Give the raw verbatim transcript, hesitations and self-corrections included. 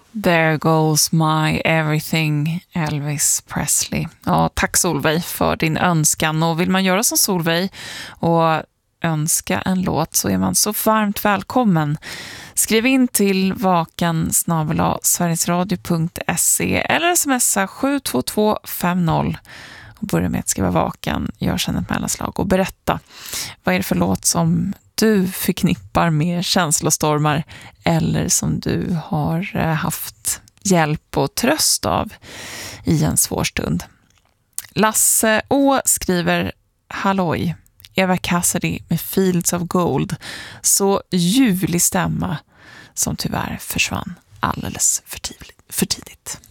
There goes my everything, Elvis Presley. Ja, tack Solveig för din önskan. Och vill man göra som Solveig och önska en låt så är man så varmt välkommen. Skriv in till vakan snabel-a sverigesradio punkt se eller smsa sju två två fem noll och börja med att skriva vakan. Gör sedan ett mellanslag och berätta vad är det för låt som du förknippar med känslostormar eller som du har haft hjälp och tröst av i en svår stund. Lasse Å skriver Halloj, Eva Cassidy med Fields of Gold. Så ljuvlig stämma som tyvärr försvann alldeles för tidigt. För tidigt.